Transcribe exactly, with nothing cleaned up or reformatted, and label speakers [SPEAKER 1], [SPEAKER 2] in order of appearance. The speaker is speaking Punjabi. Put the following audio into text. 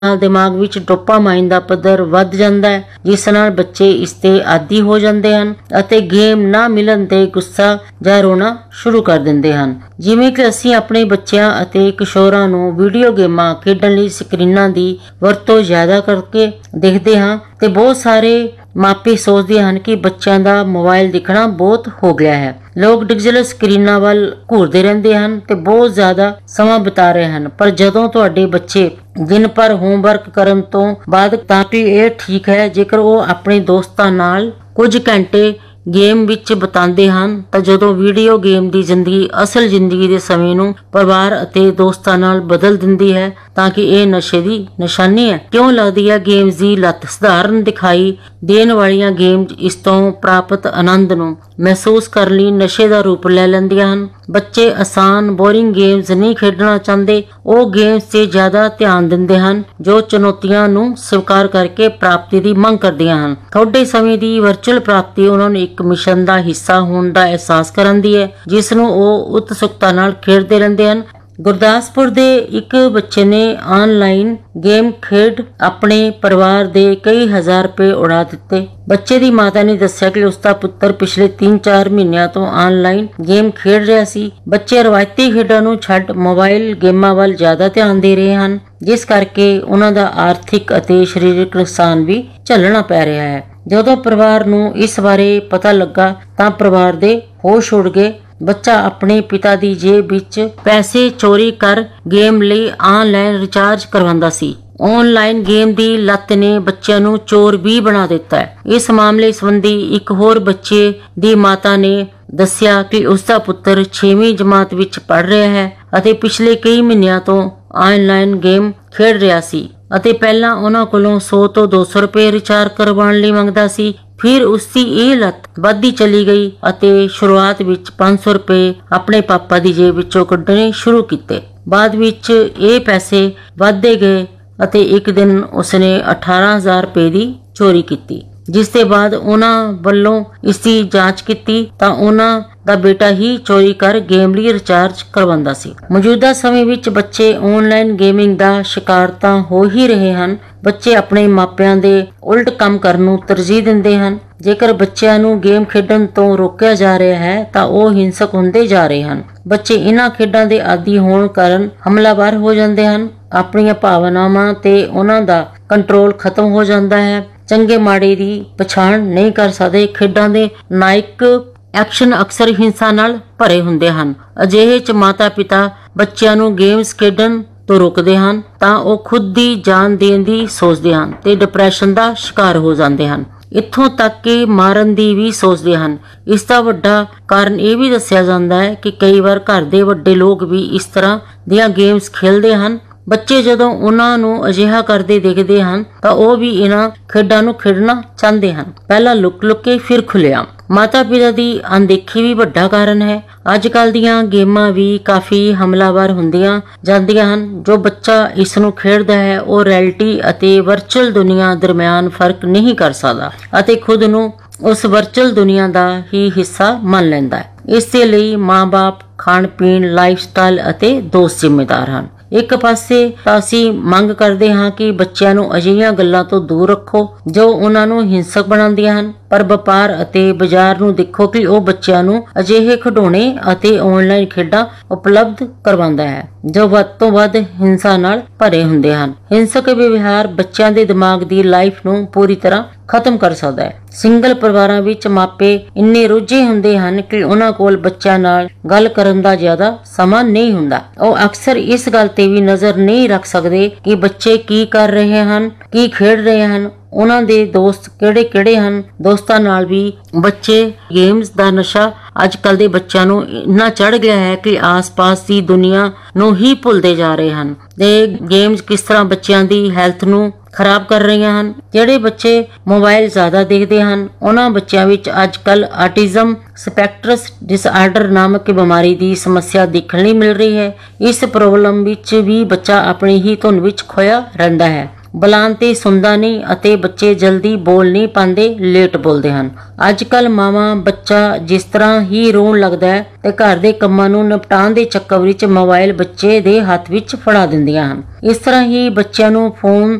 [SPEAKER 1] ਨਾਲ ਦਿਮਾਗ ਵਿੱਚ ਡੋਪਾਮਾਈਨ ਦਾ ਪੱਧਰ ਵੱਧ ਜਾਂਦਾ ਹੈ, ਜਿਸ ਨਾਲ ਬੱਚੇ ਇਸ ਤੇ ਆਦੀ ਹੋ ਜਾਂਦੇ ਹਨ ਅਤੇ ਗੇਮ ਨਾ ਮਿਲਣ ਤੇ ਗੁੱਸਾ ਜਾਂ ਰੋਣਾ ਸ਼ੁਰੂ ਕਰ ਦਿੰਦੇ ਹਨ। ਜਿਵੇਂ ਕਿ ਅਸੀਂ ਆਪਣੇ ਬੱਚਿਆਂ ਅਤੇ ਕਿਸ਼ੋਰਾਂ ਨੂੰ ਵੀਡੀਓ ਗੇਮਾਂ ਖੇਡਣ ਲਈ ਸਕਰੀਨਾਂ ਦੀ ਵਰਤੋਂ ਜ਼ਿਆਦਾ ਕਰਕੇ ਦੇਖਦੇ ਹਾਂ ਤੇ ਬਹੁਤ ਸਾਰੇ ਮਾਪੇ ਸੋਚਦੇ ਹਨ ਕਿ ਬੱਚਿਆਂ ਦਾ ਮੋਬਾਈਲ ਦੇਖਣਾ ਬਹੁਤ ਹੋ ਗਿਆ ਹੈ। ਲੋਕ ਡਿਜੀਟਲ ਸਕਰੀਨਾਂ ਵੱਲ ਘੂਰਦੇ ਰਹਿੰਦੇ ਹਨ ਤੇ ਬਹੁਤ ਜ਼ਿਆਦਾ ਸਮਾਂ ਬਿਤਾ ਰਹੇ ਹਨ, ਪਰ ਜਦੋਂ ਤੁਹਾਡੇ ਬੱਚੇ ਦਿਨ ਭਰ ਹੋਮਵਰਕ ਕਰਨ ਤੋਂ ਬਾਅਦ ਤਾਂ ਕਿ ਇਹ ਠੀਕ ਹੈ ਜੇਕਰ ਉਹ ਆਪਣੇ ਦੋਸਤਾਂ ਨਾਲ ਕੁਝ ਘੰਟੇ ਗੇਮ ਵਿੱਚ ਬਿਤਾਉਂਦੇ ਹਨ, ਤਾਂ ਜਦੋਂ ਵੀਡੀਓ ਗੇਮ ਦੀ ਜ਼ਿੰਦਗੀ ਅਸਲ ਜ਼ਿੰਦਗੀ ਦੇ ਸਮੇਂ ਨੂੰ ਪਰਿਵਾਰ ਅਤੇ ਦੋਸਤਾਂ ਨਾਲ ਬਦਲ ਦਿੰਦੀ ਹੈ ਤਾਂ ਕਿ ਇਹ ਨਸ਼ੇ ਦੀ ਨਿਸ਼ਾਨੀ ਹੈ। ਕਿਉਂ ਲੱਗਦੀ ਹੈ ਗੇਮਸ ਦੀ ਲੱਤ? ਸਧਾਰਨ ਦਿਖਾਈ ਦੇਣ ਵਾਲੀਆਂ ਗੇਮਸ ਇਸ ਤੋਂ ਪ੍ਰਾਪਤ ਆਨੰਦ ਨੂੰ ਮਹਿਸੂਸ ਕਰਨ ਲਈ ਨਸ਼ੇ ਦਾ ਰੂਪ ਲੈ ਲੈਂਦੀਆਂ ਹਨ। ਬੱਚੇ ਆਸਾਨ ਬੋਰਿੰਗ ਗੇਮਸ ਨਹੀਂ ਖੇਡਣਾ ਚਾਹੁੰਦੇ, ਉਹ ਗੇਮਸ ਤੇ ਜ਼ਿਆਦਾ ਧਿਆਨ ਦਿੰਦੇ ਹਨ ਜੋ ਚੁਣੌਤੀਆਂ ਨੂੰ ਸਵੀਕਾਰ ਕਰਕੇ ਪ੍ਰਾਪਤੀ ਦੀ ਮੰਗ ਕਰਦੀਆਂ ਹਨ। ਥੋੜੇ ਸਮੇਂ ਦੀ ਵਰਚੁਅਲ ਪ੍ਰਾਪਤੀ ਉਹਨਾਂ ਨੂੰ ਇੱਕ ਮਿਸ਼ਨ ਦਾ ਹਿੱਸਾ ਹੋਣ ਦਾ ਅਹਿਸਾਸ ਕਰਾਉਂਦੀ ਹੈ, ਜਿਸ ਨੂੰ ਉਹ ਉਤਸੁਕਤਾ ਨਾਲ ਖੇਡਦੇ ਰਹਿੰਦੇ ਹਨ। ਗੁਰਦਾਸਪੁਰ ਦੇ ਇੱਕ ਬੱਚੇ ਨੇ ਆਨਲਾਈਨ ਗੇਮ ਖੇਡ ਆਪਣੇ ਪਰਿਵਾਰ ਦੇ ਕਈ ਹਜ਼ਾਰ ਰੁਪਏ ਉਡਾ ਦਿੱਤੇ। ਬੱਚੇ ਦੀ ਮਾਤਾ ਨੇ ਦੱਸਿਆ ਕਿ ਉਸਦਾ ਪੁੱਤਰ ਪਿਛਲੇ ਤਿੰਨ ਚਾਰ ਮਹੀਨਿਆਂ ਤੋਂ ਆਨਲਾਈਨ ਗੇਮ ਖੇਡ ਰਿਹਾ ਸੀ। ਬੱਚੇ ਰਵਾਇਤੀ ਖੇਡਾਂ ਨੂੰ ਛੱਡ ਮੋਬਾਈਲ ਗੇਮਾਂ ਵੱਲ ਜ਼ਿਆਦਾ ਧਿਆਨ ਦੇ ਰਹੇ ਹਨ, ਜਿਸ ਕਰਕੇ ਉਹਨਾਂ ਦਾ ਆਰਥਿਕ ਅਤੇ ਸਰੀਰਕ ਨੁਕਸਾਨ ਵੀ ਝੱਲਣਾ ਪੈ ਰਿਹਾ ਹੈ। ਜਦੋਂ ਪਰਿਵਾਰ ਨੂੰ ਇਸ ਬਾਰੇ ਪਤਾ ਲੱਗਾ ਤਾਂ ਪਰਿਵਾਰ ਦੇ ਹੋਸ਼ ਉੱਡ ਗਏ। ਬੱਚਾ ਆਪਣੇ ਪਿਤਾ ਦੀ ਜੇਬ ਵਿੱਚ ਪੈਸੇ ਚੋਰੀ ਕਰ ਗੇਮ ਲਈ ਆਨਲਾਈਨ ਰਿਚਾਰਜ ਕਰਵਾਉਂਦਾ ਸੀ। ਆਨਲਾਈਨ ਗੇਮ ਦੀ ਲੱਤ ਨੇ ਬੱਚਿਆਂ ਨੂੰ ਚੋਰ ਵੀ ਬਣਾ ਦਿੱਤਾ ਹੈ। ਇਸ ਮਾਮਲੇ ਸੰਬੰਧੀ ਇੱਕ ਹੋਰ ਬੱਚੇ ਦੀ ਮਾਤਾ ਨੇ ਦੱਸਿਆ ਕਿ ਉਸਦਾ ਪੁੱਤਰ ਛੇਵੀਂ ਜਮਾਤ ਵਿੱਚ ਪੜ੍ਹ ਰਿਹਾ ਹੈ ਅਤੇ ਪਿਛਲੇ ਕਈ ਮਹੀਨਿਆਂ ਤੋਂ ਆਨਲਾਈਨ ਗੇਮ ਖੇਡ ਰਿਹਾ ਸੀ ਅਤੇ ਪਹਿਲਾਂ ਉਹਨਾਂ ਕੋਲੋਂ ਸੌ ਤੋਂ ਦੋ ਸੌ ਰੁਪਏ ਰਿਚਾਰਜ ਕਰਵਾਉਣ ਲਈ ਮੰਗਦਾ ਸੀ। ਫਿਰ ਉਸਦੀ ਇਹ ਲੱਤ ਵੱਧਦੀ ਚਲੀ ਗਈ ਅਤੇ ਸ਼ੁਰੂਆਤ ਵਿੱਚ ਪੰਜ ਸੌ ਰੁਪਏ ਆਪਣੇ ਪਾਪਾ ਦੀ ਜੇਬ ਵਿੱਚੋਂ ਕੱਢਣੇ ਸ਼ੁਰੂ ਕੀਤੇ। ਬਾਅਦ ਵਿੱਚ ਇਹ ਪੈਸੇ ਵੱਧਦੇ ਗਏ ਅਤੇ ਇੱਕ ਦਿਨ ਉਸਨੇ ਅਠਾਰਾਂ ਹਜ਼ਾਰ ਰੁਪਏ ਦੀ ਚੋਰੀ ਕੀਤੀ, ਜਿਸ ਦੇ ਬਾਅਦ ਉਹਨਾਂ ਵੱਲੋਂ ਇਸ ਦੀ ਜਾਂਚ ਕੀਤੀ ਤਾਂ ਉਹਨਾਂ ਦਾ ਬੇਟਾ ਹੀ ਚੋਰੀ ਕਰ ਗੇਮ ਲਈ ਰਿਚਾਰਜ ਕਰਵਾਉਂਦਾ ਸੀ। ਮੌਜੂਦਾ ਸਮੇਂ ਵਿੱਚ ਬੱਚੇ ਆਨਲਾਈਨ ਗੇਮਿੰਗ ਦਾ ਸ਼ਿਕਾਰ ਤਾਂ ਹੋ ਹੀ ਰਹੇ ਹਨ। ਬੱਚੇ ਆਪਣੇ ਮਾਪਿਆਂ ਦੇ ਉਲਟ ਕੰਮ ਕਰਨ ਨੂੰ ਤਰਜੀਹ ਦਿੰਦੇ ਹਨ। ਜੇਕਰ ਬੱਚਿਆਂ ਨੂੰ ਗੇਮ ਖੇਡਣ ਤੋਂ ਰੋਕਿਆ ਜਾ ਰਿਹਾ ਹੈ ਤਾਂ ਉਹ ਹਿੰਸਕ ਹੁੰਦੇ ਜਾ ਰਹੇ ਹਨ। ਬੱਚੇ ਇਹਨਾਂ ਖੇਡਾਂ ਦੇ ਆਦੀ ਹੋਣ ਕਾਰਨ ਹਮਲਾਵਰ ਹੋ ਜਾਂਦੇ ਹਨ। ਆਪਣੀਆਂ ਭਾਵਨਾਵਾਂ ਤੇ ਉਹਨਾਂ ਦਾ ਕੰਟਰੋਲ ਖਤਮ ਹੋ ਜਾਂਦਾ ਹੈ। ਚੰਗੇ ਮਾੜੇ ਦੀ ਪਛਾਣ ਨਹੀਂ ਕਰ ਸਕਦੇ। ਖੇਡਾਂ ਦੇ ਨਾਇਕ ਐਕਸ਼ਨ ਅਕਸਰ ਹਿੰਸਾ ਨਾਲ ਭਰੇ ਹੁੰਦੇ ਹਨ। ਅਜਿਹੇ ਚ ਮਾਤਾ ਪਿਤਾ ਬੱਚਿਆਂ ਨੂੰ ਗੇਮਸ ਖੇਡਣ ਤੋਂ ਰੋਕਦੇ ਹਨ ਤਾਂ ਉਹ ਖੁਦ ਦੀ ਜਾਨ ਦੇਣ ਦੀ ਸੋਚਦੇ ਹਨ ਤੇ ਡਿਪਰੈਸ਼ਨ ਦਾ ਸ਼ਿਕਾਰ ਹੋ ਜਾਂਦੇ ਹਨ। ਇੱਥੋਂ ਤੱਕ ਕਿ ਮਾਰਨ ਦੀ ਵੀ ਸੋਚਦੇ ਹਨ। ਇਸ ਦਾ ਵੱਡਾ ਕਾਰਨ ਇਹ ਵੀ ਦੱਸਿਆ ਜਾਂਦਾ ਹੈ ਕਿ ਕਈ ਵਾਰ ਘਰ ਦੇ ਵੱਡੇ ਲੋਕ ਵੀ ਇਸ ਤਰ੍ਹਾਂ ਦੀਆਂ ਗੇਮਸ ਖੇਡਦੇ ਹਨ। ਬੱਚੇ ਜਦੋਂ ਉਹਨਾਂ ਨੂੰ ਅਜਿਹਾ ਕਰਦੇ ਦੇਖਦੇ ਹਨ ਤਾਂ ਉਹ ਵੀ ਇਹਨਾਂ ਖੇਡਾਂ ਨੂੰ ਖੇਡਣਾ ਚਾਹੁੰਦੇ ਹਨ, ਪਹਿਲਾਂ ਲੁਕ ਲੁਕ ਕੇ ਫਿਰ ਖੁੱਲ੍ਹੇਆਮ। ਮਾਤਾ ਪਿਤਾ ਦੀ ਅਣਦੇਖੀ ਵੀ ਵੱਡਾ ਕਾਰਨ ਹੈ। ਅੱਜ ਕੱਲ ਦੀਆਂ ਗੇਮਾਂ ਵੀ ਕਾਫੀ ਹਮਲਾਵਰ ਹੁੰਦੀਆਂ ਜਾਂਦੀਆਂ ਹਨ। ਜੋ ਬੱਚਾ ਇਸ ਨੂੰ ਖੇਡਦਾ ਹੈ ਉਹ ਰਿਐਲਿਟੀ ਅਤੇ ਵਰਚੁਅਲ ਦੁਨੀਆ ਦਰਮਿਆਨ ਫਰਕ ਨਹੀਂ ਕਰ ਸਕਦਾ ਅਤੇ ਖੁਦ ਨੂੰ ਉਸ ਵਰਚੁਅਲ ਦੁਨੀਆ ਦਾ ਹੀ ਹਿੱਸਾ ਮੰਨ ਲੈਂਦਾ ਹੈ। ਇਸ ਦੇ ਲਈ ਮਾਂ-ਬਾਪ, ਖਾਣ ਪੀਣ, ਲਾਈਫ ਸਟਾਈਲ ਅਤੇ ਦੋਸਤ ਜ਼ਿੰਮੇਦਾਰ ਹਨ। ਇੱਕ ਪਾਸੇ ਤਾਂ ਅਸੀਂ ਮੰਗ ਕਰਦੇ ਹਾਂ ਕਿ ਬੱਚਿਆਂ ਨੂੰ ਅਜਿਹੀਆਂ ਗੱਲਾਂ ਤੋਂ ਦੂਰ ਰੱਖੋ ਜੋ ਉਹਨਾਂ ਨੂੰ ਹਿੰਸਕ ਬਣਾਉਂਦੀਆਂ ਹਨ, ਪਰ ਵਪਾਰ ਅਤੇ ਬਾਜ਼ਾਰ ਨੂੰ ਦੇਖੋ ਕਿ ਉਹ ਬੱਚਿਆਂ ਨੂੰ ਅਜਿਹੇ ਖਿਡੌਣੇ ਅਤੇ ਆਨਲਾਈਨ ਖੇਡਾਂ ਉਪਲਬਧ ਕਰਵਾਉਂਦਾ ਹੈ ਜੋ ਵੱਧ ਤੋਂ ਵੱਧ ਹਿੰਸਾ ਨਾਲ ਭਰੇ ਹੁੰਦੇ ਹਨ। ਹਿੰਸਕ ਵਿਵਹਾਰ ਬੱਚਿਆਂ ਦੇ ਦਿਮਾਗ ਦੀ ਲਾਈਫ ਨੂੰ ਪੂਰੀ ਤਰ੍ਹਾਂ ਖਤਮ ਕਰ ਸਕਦਾ ਹੈ। ਸਿੰਗਲ ਪਰਿਵਾਰਾਂ ਵਿੱਚ ਮਾਪੇ ਇੰਨੇ ਰੁੱਝੇ ਹੁੰਦੇ ਹਨ ਕਿ ਉਹਨਾਂ ਕੋਲ ਬੱਚਿਆਂ ਨਾਲ ਗੱਲ ਕਰਨ ਦਾ ਜ਼ਿਆਦਾ ਸਮਾਂ ਨਹੀਂ ਹੁੰਦਾ। ਉਹ ਅਕਸਰ ਇਸ ਗੱਲ ਤੇ ਵੀ ਨਜ਼ਰ ਨਹੀਂ ਰੱਖ ਸਕਦੇ ਕਿ ਬੱਚੇ ਕੀ ਕਰ ਰਹੇ ਹਨ, ਕੀ ਖੇਡ ਰਹੇ ਹਨ, ਉਹਨਾਂ ਦੇ ਦੋਸਤ ਕਿਹੜੇ ਕਿਹੜੇ ਹਨ। ਦੋਸਤਾਂ ਨਾਲ ਵੀ ਬੱਚੇ ਗੇਮਸ ਦਾ ਨਸ਼ਾ ਅੱਜ ਕੱਲ ਦੇ ਬੱਚਿਆਂ ਨੂੰ ਇੰਨਾ ਚੜ ਗਿਆ ਹੈ ਕਿ ਆਸ-ਪਾਸ ਦੀ ਦੁਨੀਆ ਨੂੰ ਹੀ ਭੁੱਲਦੇ ਜਾ ਰਹੇ ਹਨ ਤੇ ਗੇਮਸ ਕਿਸ ਤਰ੍ਹਾਂ ਬੱਚਿਆਂ ਦੀ ਹੈਲਥ ਨੂੰ ਖਰਾਬ ਕਰ ਰਹੀਆਂ ਹਨ। ਜਿਹੜੇ ਬੱਚੇ ਮੋਬਾਈਲ ਜ਼ਿਆਦਾ ਦੇਖਦੇ ਹਨ ਉਹਨਾਂ ਬੱਚਿਆਂ ਵਿੱਚ ਅੱਜ ਕੱਲ ਆਟਿਜ਼ਮ ਸਪੈਕਟਰਸ ਡਿਸਆਰਡਰ ਨਾਮਕ ਬਿਮਾਰੀ ਦੀ ਸਮੱਸਿਆ ਦੇਖਣ ਲਈ ਮਿਲ ਰਹੀ ਹੈ। ਇਸ ਪ੍ਰੋਬਲਮ ਵਿੱਚ ਵੀ ਬੱਚਾ ਆਪਣੀ ਹੀ ਧੁਨ ਵਿੱਚ ਖੋਇਆ ਰਹਿੰਦਾ ਹੈ। ਬੁਲਾਉਣ ਤੇ ਸੁਣਦਾ ਨਹੀਂ ਅਤੇ ਬੱਚੇ ਜਲਦੀ ਬੋਲ ਨਹੀਂ ਪਾਉਂਦੇ, ਲੇਟ ਬੋਲਦੇ ਹਨ। ਅੱਜ ਕੱਲ ਮਾਵਾਂ ਬੱਚਾ ਜਿਸ ਤਰ੍ਹਾਂ ਹੀ ਰੋਣ ਲੱਗਦਾ ਹੈ ਤੇ ਘਰ ਦੇ ਕੰਮਾਂ ਨੂੰ ਨਿਪਟਾਉਣ ਦੇ ਚੱਕਰ ਵਿੱਚ ਮੋਬਾਈਲ ਬੱਚੇ ਦੇ ਹੱਥ ਵਿੱਚ ਫੜਾ ਦਿੰਦੀਆਂ ਹਨ। ਇਸ ਤਰ੍ਹਾਂ ਹੀ ਬੱਚਿਆਂ ਨੂੰ ਫੋਨ